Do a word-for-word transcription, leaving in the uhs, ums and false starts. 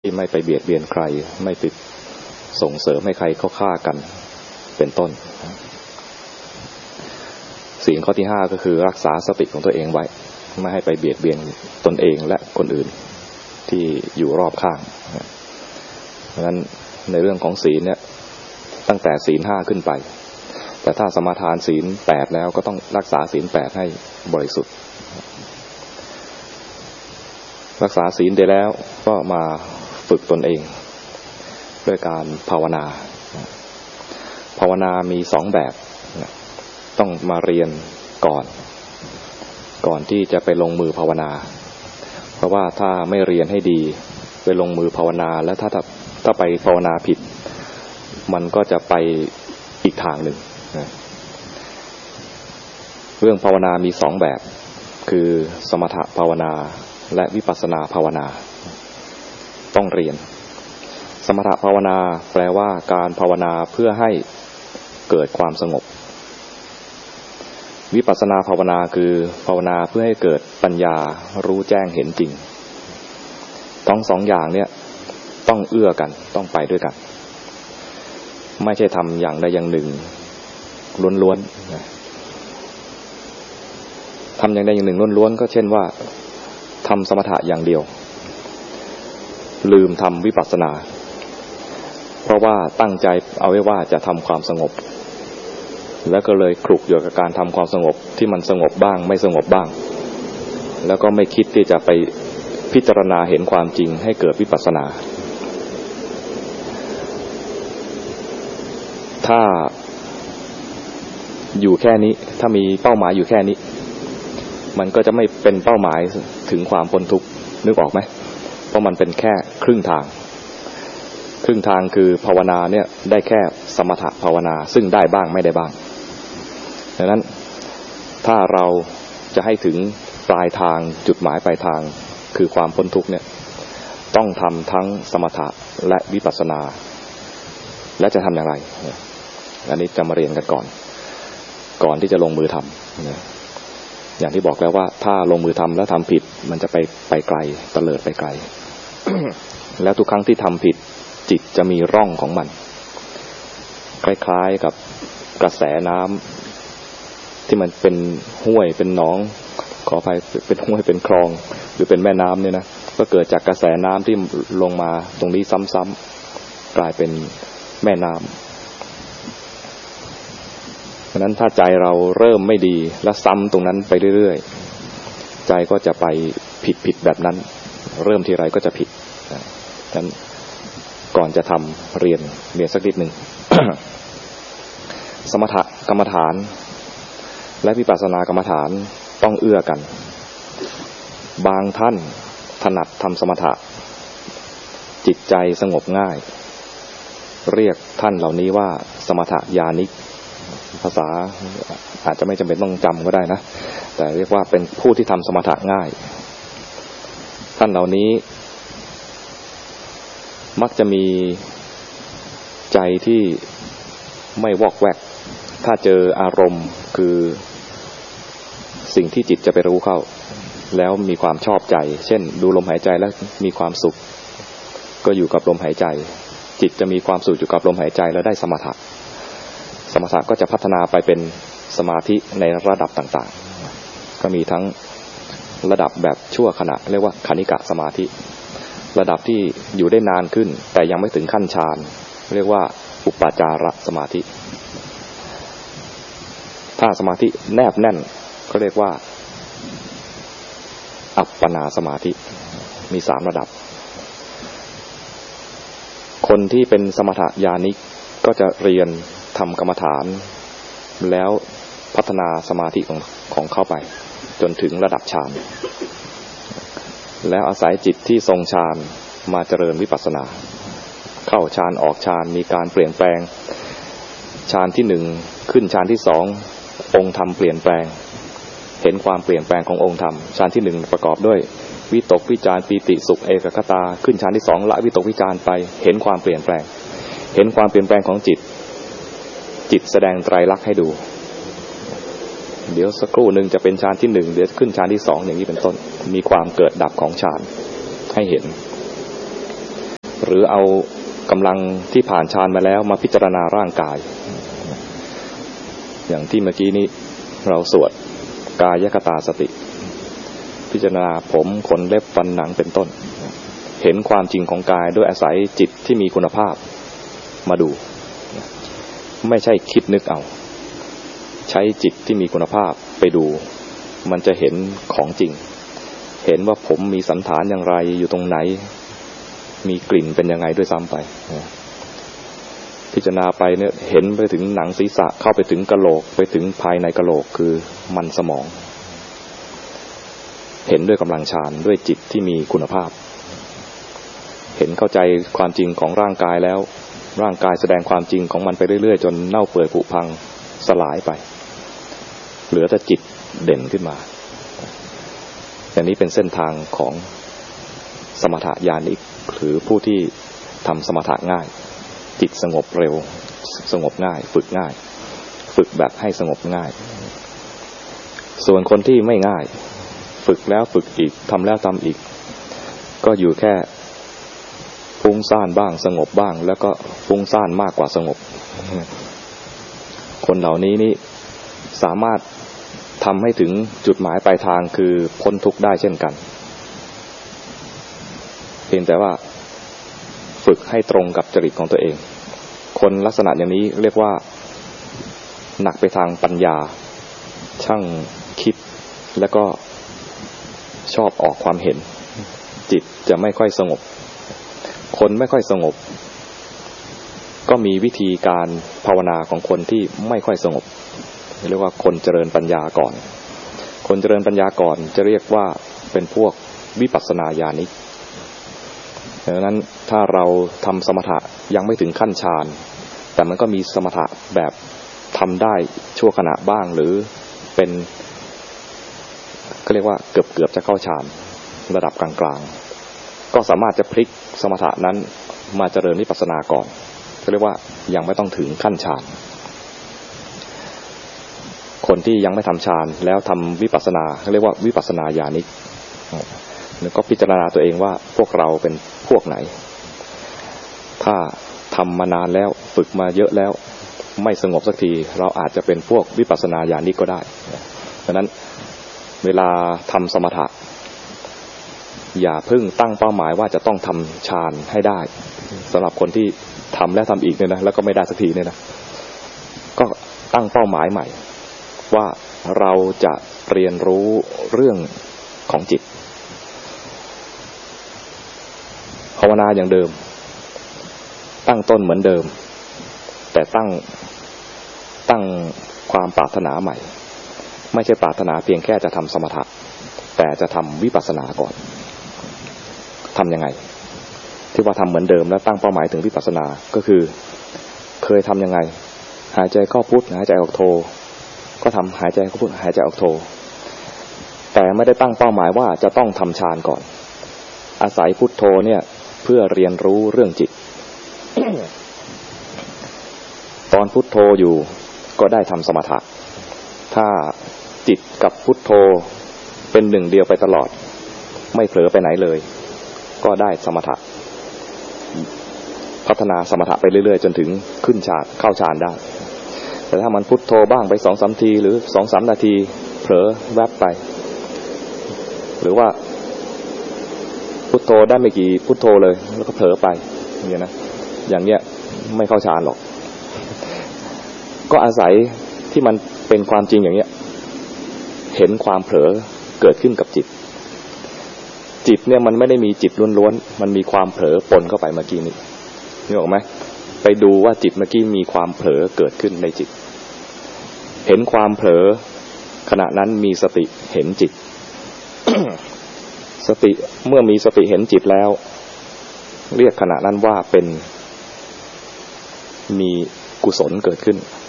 ที่ไม่ไปเบียดเบียนใครไม่ไปส่งเสริมให้ใครเขาฆ่ากันเป็นต้นศีลข้อที่ห้าก็คือรักษาสติของตัวเองไว้ไม่ให้ไปเบียดเบียนตนเองและคนอื่นที่อยู่รอบข้างเพราะฉะนั้นในเรื่องของศีลเนี่ยตั้งแต่ศีลห้าขึ้นไปแต่ถ้าสมาทานศีลแปดแล้วก็ต้องรักษาศีลแปดให้บริสุทธิ์รักษาศีลได้แล้วก็มาฝึกตนเองด้วยการภาวนาภาวนามีสองแบบต้องมาเรียนก่อนก่อนที่จะไปลงมือภาวนาเพราะว่าถ้าไม่เรียนให้ดีไปลงมือภาวนาแล้วถ้าถ้าไปภาวนาผิดมันก็จะไปอีกทางหนึ่งเรื่องภาวนามีสองแบบคือสมถภาวนาและวิปัสสนาภาวนาต้องเรียนสมถภาวนาแปลว่าการภาวนาเพื่อให้เกิดความสงบวิปัสสนาภาวนาคือภาวนาเพื่อให้เกิดปัญญารู้แจ้งเห็นจริงทั้งสองอย่างเนี่ยต้องเอื้อกันต้องไปด้วยกันไม่ใช่ทำอย่างใดอย่างหนึ่งล้วนๆทำอย่างใดอย่างหนึ่งล้วนๆก็เช่นว่าทำสมถะอย่างเดียวลืมทำวิปัสสนาเพราะว่าตั้งใจเอาไว้ว่าจะทำความสงบแล้วก็เลยคลุกอยู่กับการทำความสงบที่มันสงบบ้างไม่สงบบ้างแล้วก็ไม่คิดที่จะไปพิจารณาเห็นความจริงให้เกิดวิปัสสนาถ้าอยู่แค่นี้ถ้ามีเป้าหมายอยู่แค่นี้มันก็จะไม่เป็นเป้าหมายถึงความพ้นทุกข์นึกออกไหมเพราะมันเป็นแค่ครึ่งทางครึ่งทางคือภาวนาเนี่ยได้แค่สมถะภาวนาซึ่งได้บ้างไม่ได้บ้างดังนั้นถ้าเราจะให้ถึงปลายทางจุดหมายปลายทางคือความพ้นทุกข์เนี่ยต้องทำทั้งสมถะและวิปัสสนาและจะทำอย่างไรอันนี้จะมาเรียนกันก่อนก่อนที่จะลงมือทำอย่างที่บอกแล้วว่าถ้าลงมือทำแล้วทำผิดมันจะไปไปไกลเตลิดไปไกล แล้วทุกครั้งที่ทำผิดจิตจะมีร่องของมันคล้ายๆกับกระแสน้ำที่มันเป็นห้วยเป็นหนองขออภัยเป็นห้วยเป็นคลองหรือเป็นแม่น้ำเนี่ยนะก็เกิดจากกระแสน้ำที่ลงมาตรงนี้ซ้ำๆกลายเป็นแม่น้ำเพราะนั้นถ้าใจเราเริ่มไม่ดีและซ้ำตรงนั้นไปเรื่อยๆใจก็จะไปผิดๆแบบนั้นเริ่มทีไรก็จะผิดฉะนั้นก่อนจะทำเรียนเรียนสักนิดหนึ่ง สมถกรรมฐานและวิปัสสนากรรมฐานต้องเอื้อกันบางท่านถนัดทำสมถะจิตใจสงบง่ายเรียกท่านเหล่านี้ว่าสมถญาณิกภาษาอาจจะไม่จำเป็นต้องจำก็ได้นะแต่เรียกว่าเป็นผู้ที่ทำสมถะง่ายท่านเหล่านี้มักจะมีใจที่ไม่วอกแวกถ้าเจออารมณ์คือสิ่งที่จิตจะไปรู้เข้าแล้วมีความชอบใจเช่นดูลมหายใจแล้วมีความสุขก็อยู่กับลมหายใจจิตจะมีความสุขอยู่กับลมหายใจแล้วได้สมถะสมถะก็จะพัฒนาไปเป็นสมาธิในระดับต่างๆก็มีทั้งระดับแบบชั่วขณะเรียกว่าคณิกะสมาธิระดับที่อยู่ได้นานขึ้นแต่ยังไม่ถึงขั้นฌานเรียกว่าอุปจารสมาธิถ้าสมาธิแนบแน่นก็เรียกว่าอัปปนาสมาธิมีสามระดับคนที่เป็นสมถญาณิกก็จะเรียนทำกรรมฐานแล้วพัฒนาสมาธิของของเขาไปจนถึงระดับฌานแล้วอาศัยจิตที่ทรงฌานมาเจริญวิปัสสนาเข้าฌานออกฌานมีการเปลี่ยนแปลงฌานที่หนึ่งขึ้นฌานที่สององค์ธรรมเปลี่ยนแปลงเห็นความเปลี่ยนแปลงขององค์ธรรมฌานที่หนึ่งประกอบด้วยวิตกวิจารปีติสุขเอกคตาขึ้นฌานที่สองละวิตกวิจารไปเห็นความเปลี่ยนแปลงเห็นความเปลี่ยนแปลงของจิตจิตแสดงไตรลักษณ์ให้ดูเดี๋ยวสักครู่หนึ่งจะเป็นฌานที่หนึ่งเดี๋ยวขึ้นฌานที่สองอย่างนี้เป็นต้นมีความเกิดดับของฌานให้เห็นหรือเอากำลังที่ผ่านฌานมาแล้วมาพิจารณาร่างกายอย่างที่เมื่อกี้นี้เราสวดกายคตาสติพิจารณาผมขนเล็บฟันหนังเป็นต้นเห็นความจริงของกายด้วยอาศัยจิตที่มีคุณภาพมาดูไม่ใช่คิดนึกเอาใช้จิตที่มีคุณภาพไปดูมันจะเห็นของจริงเห็นว่าผมมีสันฐานอย่างไรอยู่ตรงไหนมีกลิ่นเป็นยังไงด้วยซ้ำไปพิจารณาไปเนี่ยเห็นไปถึงหนังศีรษะเข้าไปถึงกะโหลกไปถึงภายในกะโหลกคือมันสมองเห็นด้วยกำลังฌานด้วยจิตที่มีคุณภาพเห็นเข้าใจความจริงของร่างกายแล้วร่างกายแสดงความจริงของมันไปเรื่อยๆจนเน่าเปื่อยผุพังสลายไปเหลือแต่จิตเด่นขึ้นมาอย่างนี้เป็นเส้นทางของสมถะญาณิกหรือผู้ที่ทำสมถะง่ายจิตสงบเร็วสงบง่ายฝึกง่ายฝึกแบบให้สงบง่ายส่วนคนที่ไม่ง่ายฝึกแล้วฝึกอีกทำแล้วทำอีกก็อยู่แค่ฟุ้งซ่านบ้างสงบบ้างแล้วก็ฟุ้งซ่านมากกว่าสงบคนเหล่านี้นี่สามารถทำให้ถึงจุดหมายปลายทางคือพ้นทุกข์ได้เช่นกันเพียงแต่ว่าฝึกให้ตรงกับจริตของตัวเองคนลักษณะอย่างนี้เรียกว่าหนักไปทางปัญญาช่างคิดแล้วก็ชอบออกความเห็นจิตจะไม่ค่อยสงบคนไม่ค่อยสงบก็มีวิธีการภาวนาของคนที่ไม่ค่อยสงบเรียกว่าคนเจริญปัญญาก่อนคนเจริญปัญญาก่อนจะเรียกว่าเป็นพวกวิปัสสนาญาณิกดังนั้นถ้าเราทำสมถะยังไม่ถึงขั้นฌานแต่มันก็มีสมถะแบบทำได้ชั่วขณะบ้างหรือเป็นก็เรียกว่าเกือบเกือบจะเข้าฌานระดับกลางๆก็สามารถจะพลิกสมถะนั้นมาเจริญวิปัสสนาก่อนก็เรียกว่ายังไม่ต้องถึงขั้นฌานคนที่ยังไม่ทำฌานแล้วทำวิปัสสนาเรียกว่าวิปัสสนาญาณิกแล้วก็พิจารณาตัวเองว่าพวกเราเป็นพวกไหนถ้าทำมานานแล้วฝึกมาเยอะแล้วไม่สงบสักทีเราอาจจะเป็นพวกวิปัสสนาญาณิกก็ได้ดังนั้นเวลาทำสมถะอย่าเพิ่งตั้งเป้าหมายว่าจะต้องทำฌานให้ได้สำหรับคนที่ทำแล้วทำอีกเนี่ยนะแล้วก็ไม่ได้สักทีเนี่ยนะก็ตั้งเป้าหมายใหม่ว่าเราจะเรียนรู้เรื่องของจิตภาวนาอย่างเดิมตั้งต้นเหมือนเดิมแต่ตั้งตั้งความปรารถนาใหม่ไม่ใช่ปรารถนาเพียงแค่จะทำสมถะแต่จะทำวิปัสสนาก่อนทำยังไงที่ว่าทำเหมือนเดิมแล้วตั้งเป้าหมายถึงวิปัสสนาก็คือเคยทำยังไงหายใจเข้าพุทหายใจออกโทก็ทำหายใจเข้าพุทหายใจออกโทแต่ไม่ได้ตั้งเป้าหมายว่าจะต้องทำฌานก่อนอาศัยพุทโธเนี่ยเพื่อเรียนรู้เรื่องจิต ตอนพุทโธอยู่ก็ได้ทำสมถะถ้าจิตกับพุทโธเป็นหนึ่งเดียวไปตลอดไม่เผลอไปไหนเลยก็ได้สมถะพัฒนาสมถะไปเรื่อยๆจนถึงขึ้นฌานเข้าฌานได้แต่ถ้ามันพุทโธบ้างไป สองสาม ทีหรือ สองสาม นาทีเผลอแวบไปหรือว่าพุทโธได้ไม่กี่พุทโธเลยแล้วก็เผลอไปอย่างเงี้ยนะอย่างเงี้ยไม่เข้าฌานหรอกก็อาศัยที่มันเป็นความจริงอย่างเงี้ยเห็นความเผลอเกิดขึ้นกับจิตจิตเนี่ยมันไม่ได้มีจิตล้วนๆมันมีความเผลอปนเข้าไปเมื่อกี้นี้นึกออกไหมไปดูว่าจิตเมื่อกี้มีความเผลอเกิดขึ้นในจิตเห็นความเผลอขณะนั้นมีสติเห็นจิต สติเมื่อมีสติเห็นจิตแล้วเรียกขณะนั้นว่าเป็นมีกุศลเกิดขึ้น